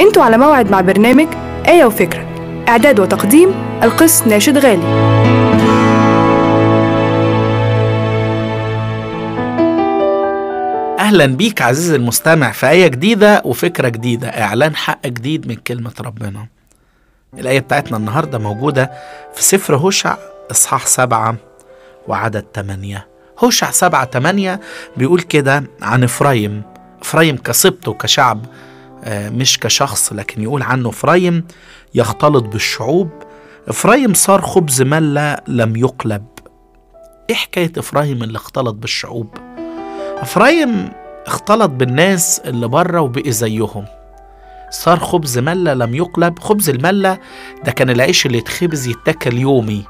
انتوا على موعد مع برنامج آية وفكرة، إعداد وتقديم القس ناشد غالي. أهلا بيك عزيزي المستمع في آية جديدة وفكرة جديدة، إعلان حق جديد من كلمة ربنا. الآية بتاعتنا النهاردة موجودة في سفر هوشع إصحاح 7 وعدد 8. هوشع 7-8 بيقول كده عن إفرايم كصبته كشعب، مش كشخص، لكن يقول عنه إفرايم يختلط بالشعوب. إفرايم صار خبز ملة لم يقلب. إيه حكاية إفرايم اللي اختلط بالشعوب؟ إفرايم اختلط بالناس اللي بره وبقي زيهم، صار خبز ملة لم يقلب. خبز الملة ده كان العيش اللي يتخبز يتاكل يومي،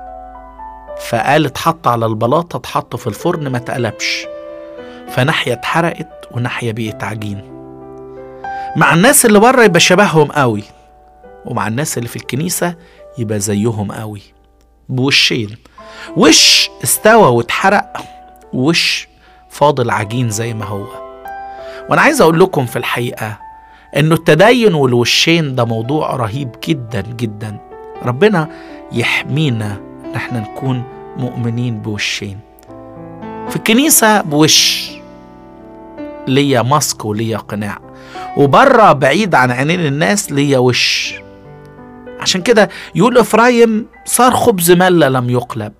فقال اتحط على البلاطة، اتحط في الفرن ما تقلبش، فناحية اتحرقت وناحية بقت عجين. مع الناس اللي بره يبقى شبههم قوي، ومع الناس اللي في الكنيسة يبقى زيهم قوي، بوشين، وش استوى واتحرق، وش فاضل عجين زي ما هو. وانا عايز اقول لكم في الحقيقة انه التدين والوشين ده موضوع رهيب جدا جدا. ربنا يحمينا ان احنا نكون مؤمنين بوشين. في الكنيسة بوش ليا ماسك وليا قناع، وبره بعيد عن عينين الناس ليا وش. عشان كده يقول إفرايم صار خبز ملة لم يقلب.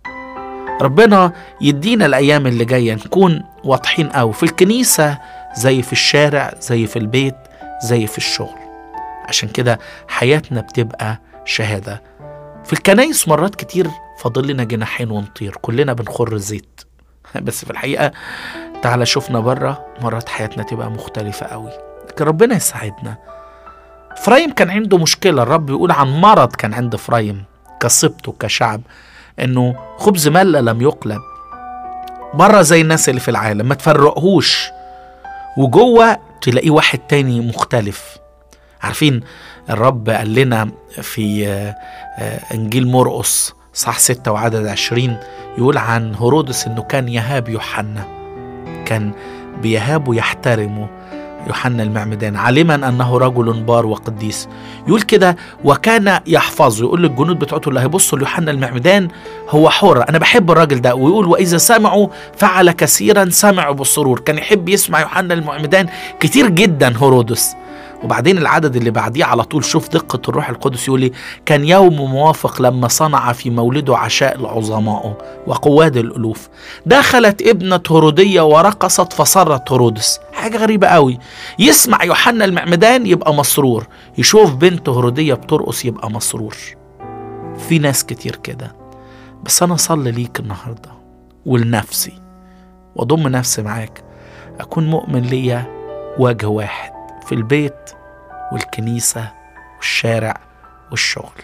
ربنا يدينا الأيام اللي جاية نكون واضحين قوي في الكنيسة زي في الشارع، زي في البيت، زي في الشغل. عشان كده حياتنا بتبقى شهادة. في الكنايس مرات كتير فاضل لنا جناحين ونطير، كلنا بنخر زيت بس في الحقيقة تعالى شوفنا بره، مرات حياتنا تبقى مختلفة قوي. لكن ربنا يساعدنا. إفرايم كان عنده مشكلة، الرب يقول عن مرض كان عند إفرايم كصبته كشعب، انه خبز ملة لم يقلب. بره زي الناس اللي في العالم ما تفرقهوش، وجوه تلاقيه واحد تاني مختلف. عارفين الرب قال لنا في انجيل مرقس صح 6 وعدد 20 يقول عن هيرودس انه كان يهاب يوحنا، كان بيهابه يحترمه يوحنا المعمدان، علما أنه رجل بار وقديس. يقول كده وكان يحفظه، يقول للجنود بتوعته اللي هيبصوا ليوحنا المعمدان هو حر، أنا بحب الراجل ده. ويقول وإذا سمعوا فعل كثيرا سمعوا بالسرور، كان يحب يسمع يوحنا المعمدان كتير جدا هيرودس. وبعدين العدد اللي بعديه على طول شوف دقة الروح القدس، يقول لي كان يوم موافق لما صنع في مولده عشاء العظماء وقواد الألوف، دخلت ابنة هرودية ورقصت فصرت هرودس. حاجة غريبة قوي، يسمع يوحنا المعمدان يبقى مسرور، يشوف بنت هرودية بترقص يبقى مسرور. في ناس كتير كده. بس أنا صلي ليك النهاردة ولنفسي وضم نفسي معاك، أكون مؤمن ليا وجه واحد في البيت والكنيسة والشارع والشغل.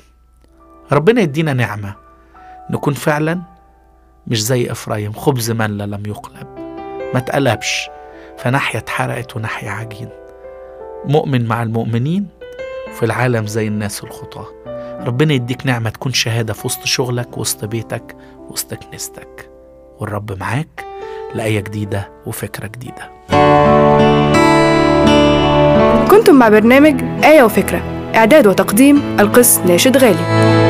ربنا يدينا نعمة نكون فعلا مش زي إفرايم خبز ملة لم يقلب، ما تقلبش، فناحية اتحرقت وناحية عجين. مؤمن مع المؤمنين وفي العالم زي الناس الخطاة. ربنا يديك نعمة تكون شهادة في وسط شغلك، وسط بيتك، وسط كنيستك، والرب معاك لآية جديدة وفكرة جديدة. كنتم مع برنامج آية وفكرة، إعداد وتقديم القس ناشد غالي.